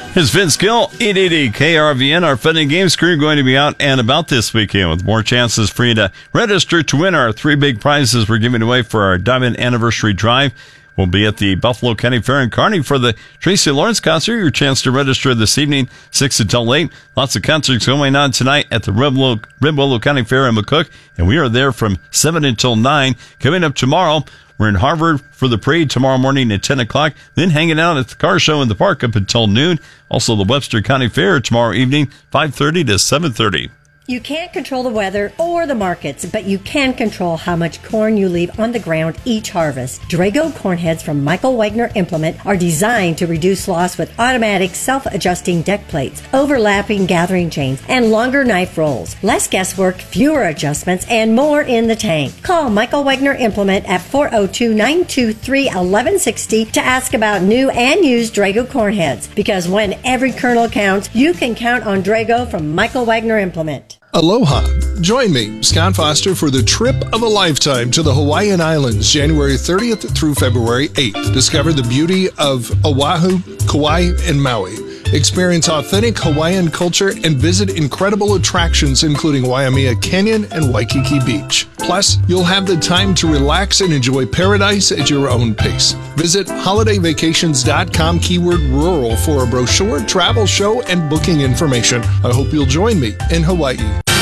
It's Vince Gill, 880 KRVN. Our Fun and Games crew going to be out and about this weekend with more chances for you to register to win our three big prizes we're giving away for our Diamond Anniversary Drive. We'll be at the Buffalo County Fair and Kearney for the Tracy Lawrence concert. Your chance to register this evening, 6 until 8. Lots of concerts going on tonight at the Red Willow County Fair in McCook, and we are there from 7 until 9. Coming up tomorrow, we're in Harvard for the parade tomorrow morning at 10 o'clock, then hanging out at the car show in the park up until noon. Also, the Webster County Fair tomorrow evening, 5:30 to 7:30. You can't control the weather or the markets, but you can control how much corn you leave on the ground each harvest. Drago corn heads from Michael Wagner Implement are designed to reduce loss with automatic self-adjusting deck plates, overlapping gathering chains, and longer knife rolls. Less guesswork, fewer adjustments, and more in the tank. Call Michael Wagner Implement at 402-923-1160 to ask about new and used Drago corn heads. Because when every kernel counts, you can count on Drago from Michael Wagner Implement. Aloha. Join me, Scott Foster, for the trip of a lifetime to the Hawaiian Islands, January 30th through February 8th. Discover the beauty of Oahu, Kauai, and Maui. Experience authentic Hawaiian culture and visit incredible attractions including Waimea Canyon and Waikiki Beach. Plus, you'll have the time to relax and enjoy paradise at your own pace. Visit holidayvacations.com keyword rural for a brochure, travel show, and booking information. I hope you'll join me in Hawaii.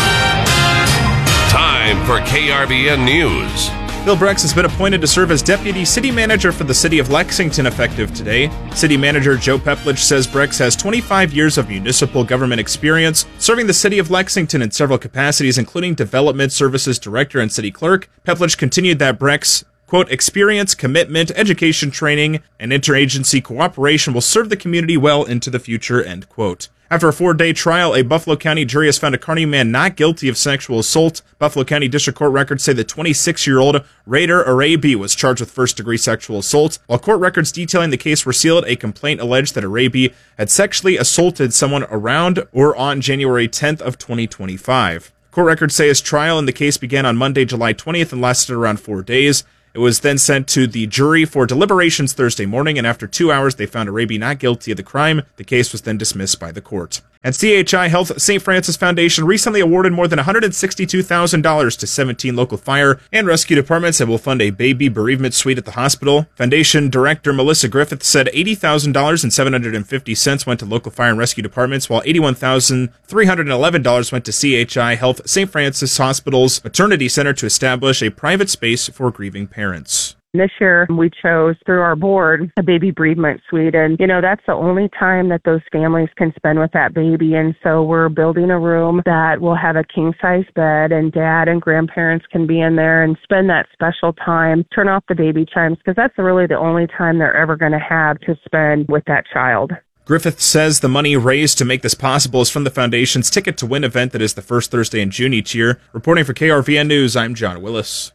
Time for KRVN News. Bill Brex has been appointed to serve as Deputy City Manager for the City of Lexington effective today. City Manager Joe Peplich says Brex has 25 years of municipal government experience, serving the City of Lexington in several capacities, including Development Services Director and City Clerk. Peplich continued that Brex, quote, experience, commitment, education training, and interagency cooperation will serve the community well into the future, end quote. After a 4-day trial, a Buffalo County jury has found a Kearney man not guilty of sexual assault. Buffalo County District Court records say the 26-year-old Raider Arabi was charged with first-degree sexual assault. While court records detailing the case were sealed, a complaint alleged that Arabi had sexually assaulted someone around or on January 10th of 2025. Court records say his trial in the case began on Monday, July 20th and lasted around 4 days. It was then sent to the jury for deliberations Thursday morning, and after 2 hours, they found Arabi not guilty of the crime. The case was then dismissed by the court. And CHI Health St. Francis Foundation recently awarded more than $162,000 to 17 local fire and rescue departments and will fund a baby bereavement suite at the hospital. Foundation Director Melissa Griffith said $80,750 went to local fire and rescue departments, while $81,311 went to CHI Health St. Francis Hospital's Maternity Center to establish a private space for grieving parents. This year, we chose through our board a baby bereavement suite. And, that's the only time that those families can spend with that baby. And so we're building a room that will have a king-size bed, and dad and grandparents can be in there and spend that special time, turn off the baby chimes, because that's really the only time they're ever going to have to spend with that child. Griffith says the money raised to make this possible is from the Foundation's Ticket to Win event that is the first Thursday in June each year. Reporting for KRVN News, I'm John Willis.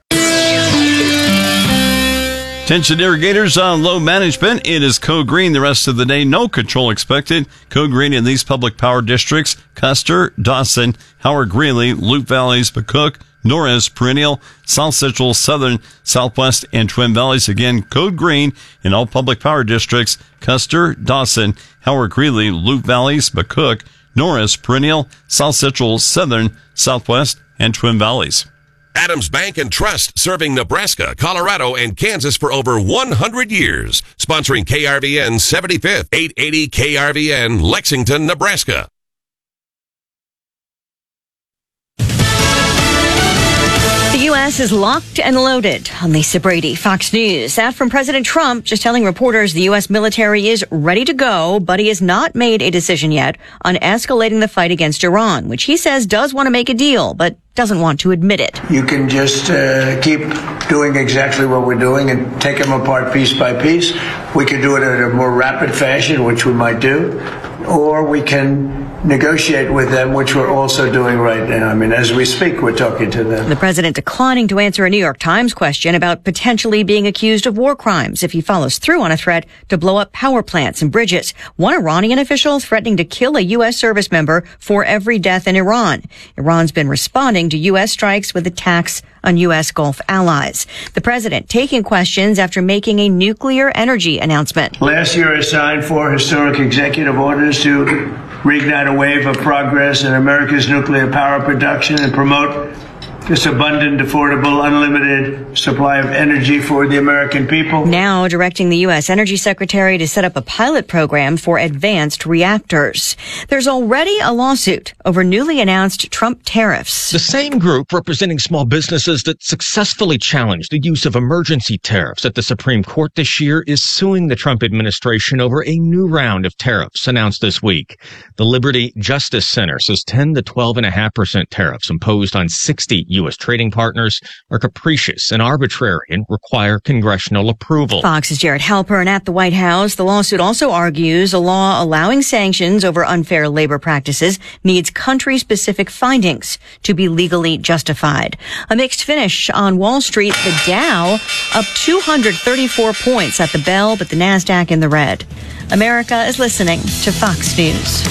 Attention irrigators on low management. It is Code Green the rest of the day. No control expected. Code Green in these public power districts: Custer, Dawson, Howard Greeley, Loup Valleys, McCook, Norris, Perennial, South Central, Southern, Southwest, and Twin Valleys. Again, Code Green in all public power districts: Custer, Dawson, Howard Greeley, Loup Valleys, McCook, Norris, Perennial, South Central, Southern, Southwest, and Twin Valleys. Adams Bank and Trust, serving Nebraska, Colorado, and Kansas for over 100 years. Sponsoring KRVN 75th, 880 KRVN, Lexington, Nebraska. The U.S. is locked and loaded. I'm Lisa Brady, Fox News. That from President Trump, just telling reporters the U.S. military is ready to go, but he has not made a decision yet on escalating the fight against Iran, which he says does want to make a deal, but doesn't want to admit it. You can just keep doing exactly what we're doing and take them apart piece by piece. We can do it in a more rapid fashion, which we might do, or we can negotiate with them, which we're also doing right now. I mean, as we speak, we're talking to them. The president declining to answer a New York Times question about potentially being accused of war crimes if he follows through on a threat to blow up power plants and bridges. One Iranian official threatening to kill a U.S. service member for every death in Iran. Iran's been responding to U.S. strikes with attacks on U.S. Gulf allies. The president taking questions after making a nuclear energy announcement. Last year, I signed 4 historic executive orders to reignite a wave of progress in America's nuclear power production and promote this abundant, affordable, unlimited supply of energy for the American people. Now directing the U.S. Energy Secretary to set up a pilot program for advanced reactors. There's already a lawsuit over newly announced Trump tariffs. The same group representing small businesses that successfully challenged the use of emergency tariffs at the Supreme Court this year is suing the Trump administration over a new round of tariffs announced this week. The Liberty Justice Center says 10 to 12.5% tariffs imposed on 60 U.S. trading partners are capricious and arbitrary and require congressional approval. Fox's Jared Halpern, and at the White House, the lawsuit also argues a law allowing sanctions over unfair labor practices needs country-specific findings to be legally justified. A mixed finish on Wall Street. The Dow up 234 points at the bell, but the NASDAQ in the red. America is listening to Fox News.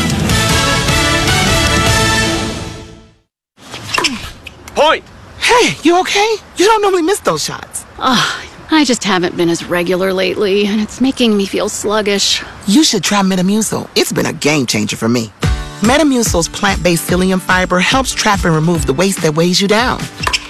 Point! Hey, you okay? You don't normally miss those shots. I just haven't been as regular lately, and it's making me feel sluggish. You should try Metamucil. It's been a game changer for me. Metamucil's plant-based psyllium fiber helps trap and remove the waste that weighs you down.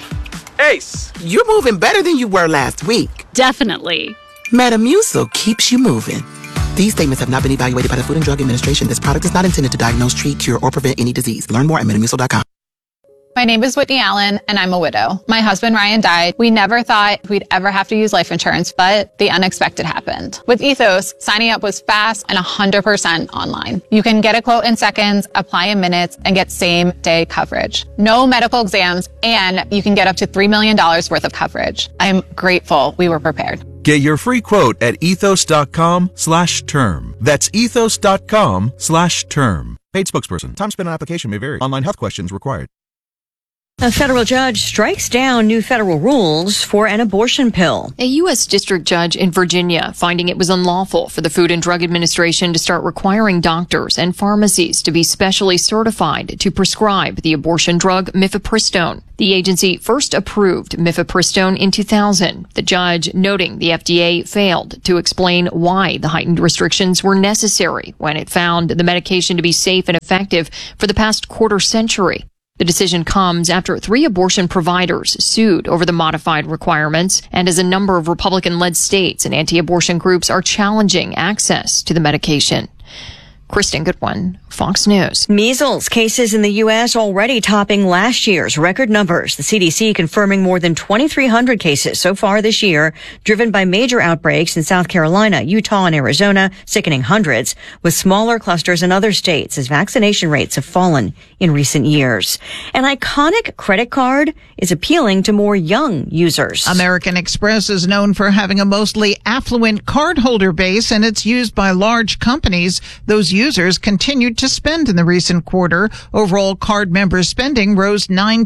Ace! You're moving better than you were last week. Definitely. Metamucil keeps you moving. These statements have not been evaluated by the Food and Drug Administration. This product is not intended to diagnose, treat, cure, or prevent any disease. Learn more at Metamucil.com. My name is Whitney Allen, and I'm a widow. My husband, Ryan, died. We never thought we'd ever have to use life insurance, but the unexpected happened. With Ethos, signing up was fast and 100% online. You can get a quote in seconds, apply in minutes, and get same-day coverage. No medical exams, and you can get up to $3 million worth of coverage. I'm grateful we were prepared. Get your free quote at ethos.com/term. That's ethos.com/term. Paid spokesperson. Time spent on application may vary. Online health questions required. A federal judge strikes down new federal rules for an abortion pill. A U.S. district judge in Virginia finding it was unlawful for the Food and Drug Administration to start requiring doctors and pharmacies to be specially certified to prescribe the abortion drug mifepristone. The agency first approved mifepristone in 2000, the judge noting the FDA failed to explain why the heightened restrictions were necessary when it found the medication to be safe and effective for the past quarter century. The decision comes after 3 abortion providers sued over the modified requirements, and as a number of Republican-led states and anti-abortion groups are challenging access to the medication. Kristen Goodwin, Fox News. Measles cases in the U.S. already topping last year's record numbers. The CDC confirming more than 2,300 cases so far this year, driven by major outbreaks in South Carolina, Utah, and Arizona, sickening hundreds, with smaller clusters in other states as vaccination rates have fallen in recent years. An iconic credit card is appealing to more young users. American Express is known for having a mostly affluent cardholder base, and it's used by large companies. Those users continued to spend in the recent quarter. Overall card member spending rose 9%.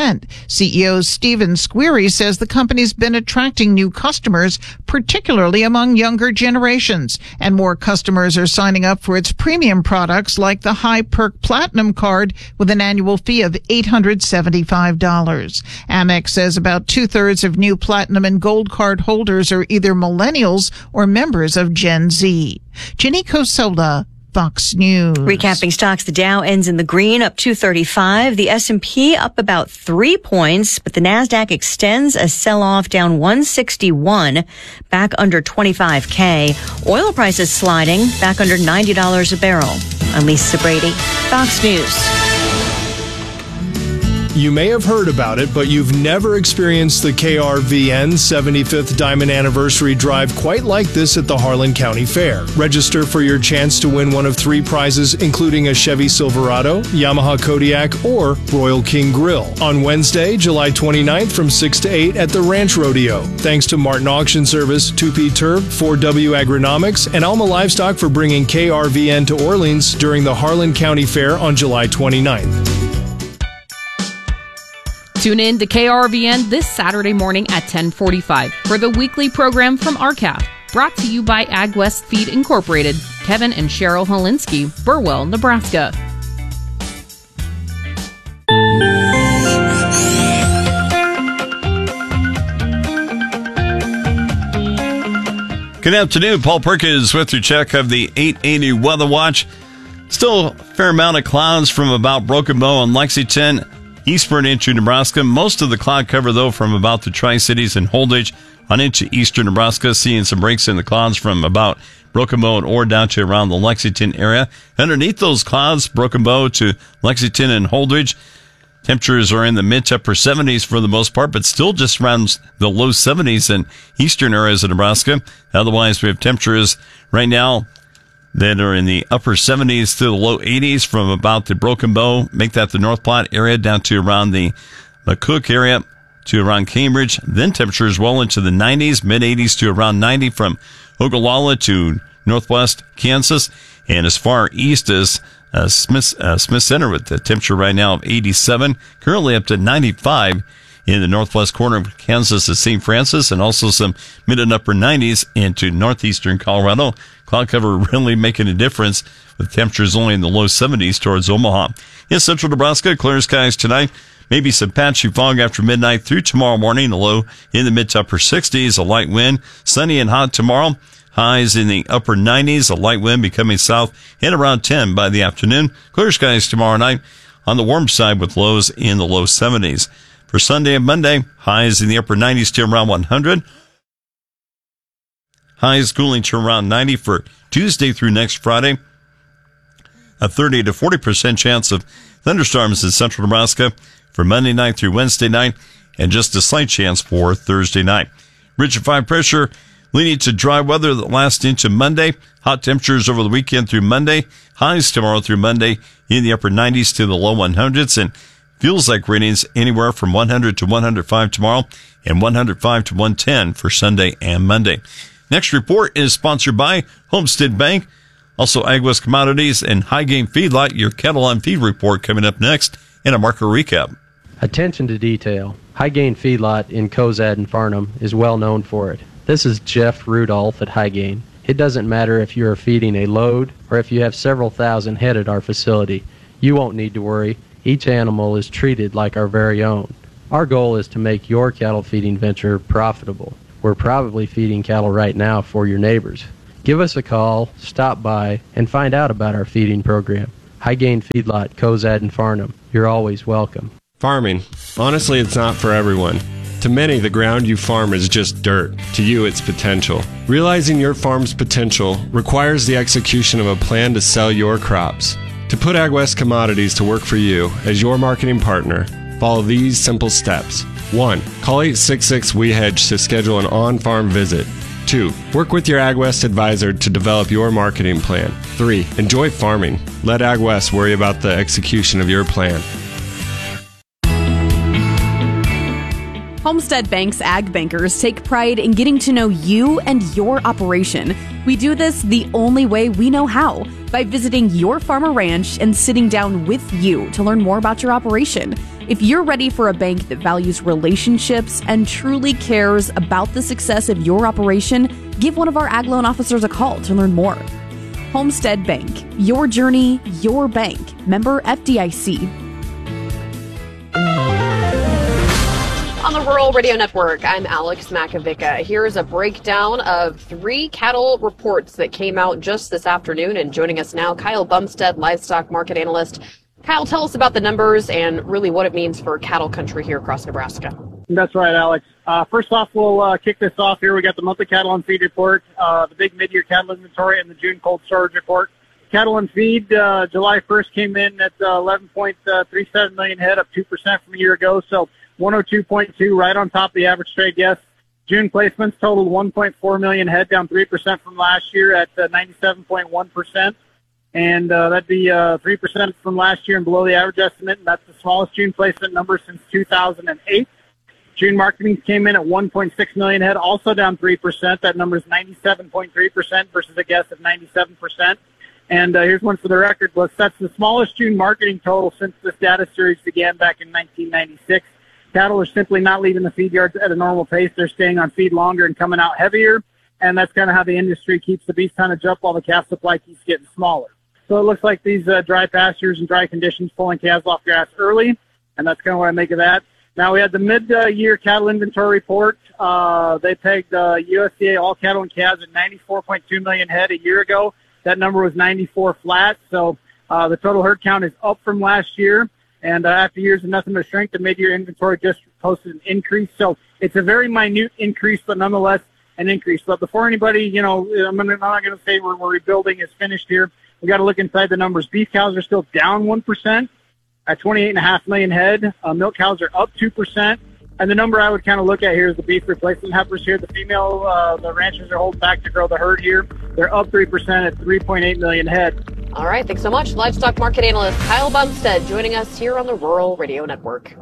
CEO Stephen Squeary says the company's been attracting new customers, particularly among younger generations, and more customers are signing up for its premium products like the High Perk Platinum card with an annual fee of $875. Amex says about 2/3 of new Platinum and Gold card holders are either millennials or members of Gen Z. Ginny Cosola, Fox News. Recapping stocks, the Dow ends in the green, up 235. The S&P up about 3 points, but the NASDAQ extends a sell-off down 161, back under 25K. Oil prices sliding, back under $90 a barrel. I'm Lisa Brady, Fox News. You may have heard about it, but you've never experienced the KRVN 75th Diamond Anniversary Drive quite like this at the Harlan County Fair. Register for your chance to win one of 3 prizes, including a Chevy Silverado, Yamaha Kodiak, or Royal King Grill on Wednesday, July 29th from 6 to 8 at the Ranch Rodeo. Thanks to Martin Auction Service, 2P Turf, 4W Agronomics, and Alma Livestock for bringing KRVN to Orleans during the Harlan County Fair on July 29th. Tune in to KRVN this Saturday morning at 10:45 for the weekly program from RCAF, brought to you by AgWest Feed Incorporated, Kevin and Cheryl Holinsky, Burwell, Nebraska. Good afternoon. Paul Perkins with your check of the 880 Weather Watch. Still a fair amount of clouds from about Broken Bow and Lexington eastward into Nebraska. Most of the cloud cover, though, from about the Tri-Cities and Holdridge on into eastern Nebraska. Seeing some breaks in the clouds from about Broken Bow and Ore down to around the Lexington area. Underneath those clouds, Broken Bow to Lexington and Holdridge, temperatures are in the mid to upper 70s for the most part, but still just around the low 70s in eastern areas of Nebraska. Otherwise, we have temperatures right now that are in the upper 70s to the low 80s from about the Broken Bow, make that the North Platte area, down to around the McCook area to around Cambridge. Then temperatures well into the 90s, mid 80s to around 90 from Ogallala to northwest Kansas, and as far east as Smith Center with the temperature right now of 87, currently up to 95 in the northwest corner of Kansas at St. Francis, and also some mid and upper 90s into northeastern Colorado. Cloud cover really making a difference with temperatures only in the low 70s towards Omaha. In central Nebraska, clear skies tonight. Maybe some patchy fog after midnight through tomorrow morning. A low in the mid to upper 60s, a light wind. Sunny and hot tomorrow. Highs in the upper 90s, a light wind becoming south and around 10 by the afternoon. Clear skies tomorrow night on the warm side with lows in the low 70s. For Sunday and Monday, highs in the upper 90s to around 100. Highs cooling to around 90 for Tuesday through next Friday. A 30 to 40% chance of thunderstorms in central Nebraska for Monday night through Wednesday night, and just a slight chance for Thursday night. Ridge of 5 pressure leading to dry weather that lasts into Monday. Hot temperatures over the weekend through Monday. Highs tomorrow through Monday in the upper 90s to the low 100s, and feels like readings anywhere from 100 to 105 tomorrow and 105 to 110 for Sunday and Monday. Next report is sponsored by Homestead Bank, also AgWest Commodities and High Gain Feedlot. Your cattle on feed report coming up next, and a market recap. Attention to detail. High Gain Feedlot in Cozad and Farnham is well known for it. This is Jeff Rudolph at High Gain. It doesn't matter if you are feeding a load or if you have several thousand head at our facility. You won't need to worry. Each animal is treated like our very own. Our goal is to make your cattle feeding venture profitable. We're probably feeding cattle right now for your neighbors. Give us a call, stop by, and find out about our feeding program. High Gain Feedlot, Cozad and Farnham. You're always welcome. Farming. Honestly, it's not for everyone. To many, the ground you farm is just dirt. To you, it's potential. Realizing your farm's potential requires the execution of a plan to sell your crops. To put AgWest Commodities to work for you as your marketing partner, follow these simple steps. 1. Call 866-WE-HEDGE to schedule an on-farm visit. 2. Work with your AgWest advisor to develop your marketing plan. 3. Enjoy farming. Let AgWest worry about the execution of your plan. Homestead Bank's Ag Bankers take pride in getting to know you and your operation. We do this the only way we know how, by visiting your farm or ranch and sitting down with you to learn more about your operation. If you're ready for a bank that values relationships and truly cares about the success of your operation, give one of our Ag Loan officers a call to learn more. Homestead Bank, your journey, your bank. Member FDIC. On the Rural Radio Network, I'm Alex Makovica. Here's a breakdown of 3 cattle reports that came out just this afternoon. And joining us now, Kyle Bumstead, livestock market analyst. Kyle, tell us about the numbers and really what it means for cattle country here across Nebraska. That's right, Alex. First off, we'll kick this off here. We got the monthly cattle on feed report, the big mid-year cattle inventory, and the June cold storage report. cattle on feed, July 1st came in at 11.37 million head, up 2% from a year ago. So 102.2, right on top of the average trade guess. June placements totaled 1.4 million head, down 3% from last year at 97.1%. And that'd be 3% from last year and below the average estimate. And that's the smallest June placement number since 2008. June marketing came in at 1.6 million head, also down 3%. That number is 97.3% versus a guess of 97%. And here's one for the record books. That's the smallest June marketing total since this data series began back in 1996. Cattle are simply not leaving the feed yards at a normal pace. They're staying on feed longer and coming out heavier. And that's kind of how the industry keeps the beef tonnage up while the calf supply keeps getting smaller. So it looks like these dry pastures and dry conditions pulling calves off grass early. And that's kind of what I make of that. Now, we had the mid-year cattle inventory report. They pegged USDA all cattle and calves at 94.2 million head a year ago. That number was 94 flat. So the total herd count is up from last year. And after years of nothing but shrink, the mid-year inventory just posted an increase. So it's a very minute increase, but nonetheless an increase. But before anybody, I'm not going to say we're rebuilding is finished here. We got to look inside the numbers. Beef cows are still down 1%. At 28.5 million head. Milk cows are up 2%. And the number I would kind of look at here is the beef replacement heifers here. The female, the ranchers are holding back to grow the herd here. They're up 3% at 3.8 million head. All right. Thanks so much. Livestock market analyst Kyle Bumstead joining us here on the Rural Radio Network.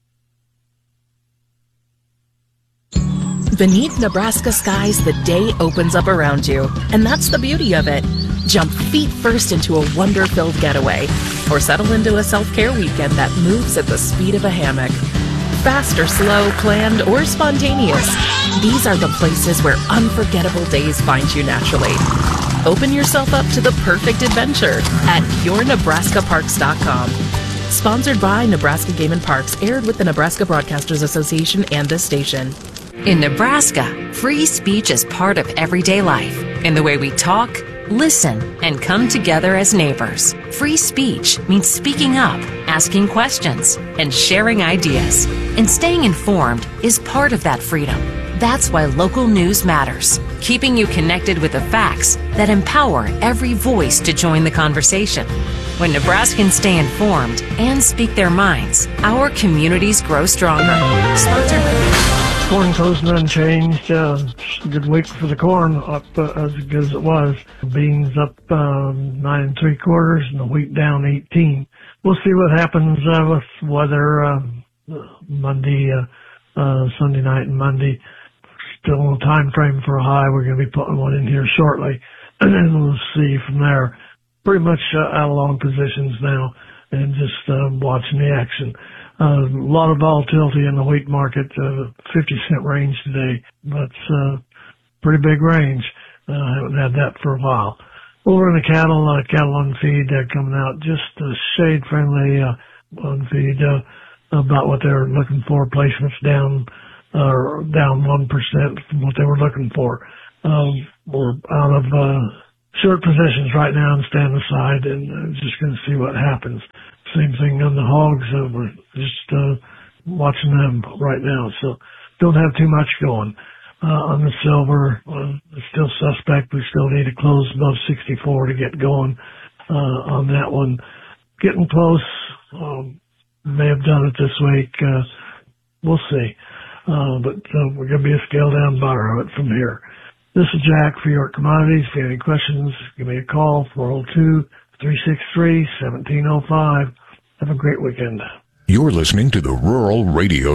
Beneath Nebraska skies, the day opens up around you. And that's the beauty of it. Jump feet first into a wonder-filled getaway, or settle into a self-care weekend that moves at the speed of a hammock. Fast or slow, planned or spontaneous, these are the places where unforgettable days find you naturally. Open yourself up to the perfect adventure at yournebraskaparks.com. Sponsored by Nebraska Game and Parks, aired with the Nebraska Broadcasters Association and this station. In Nebraska, free speech is part of everyday life in the way we talk, listen, and come together as neighbors. Free speech means speaking up, asking questions, and sharing ideas. And staying informed is part of that freedom. That's why local news matters, keeping you connected with the facts that empower every voice to join the conversation. When Nebraskans stay informed and speak their minds, our communities grow stronger. Sponsored by corn closing unchanged. Good week for the corn, up as good as it was. Beans up 9 3/4, and the wheat down 18. We'll see what happens with weather Monday, Sunday night, and Monday. Still a time frame for a high. We're going to be putting one in here shortly, and then we'll see from there. Pretty much out of long positions now, and just watching the action. A lot of volatility in the wheat market, 50-cent range today. That's pretty big range. I haven't had that for a while. Over in the cattle on feed, they're coming out just shade friendly on feed, about what they're looking for. Placements down 1% from what they were looking for. We're out of short positions right now and stand aside, and just going to see what happens. Same thing on the hogs. We're just watching them right now, so don't have too much going. On the silver, it's still suspect. We still need to close above 64 to get going on that one. Getting close. May have done it this week. We'll see. But we're going to be a scale down buyer of it from here. This is Jack for York Commodities. If you have any questions, give me a call, 402-363-1705. Have a great weekend. You're listening to the Rural Radio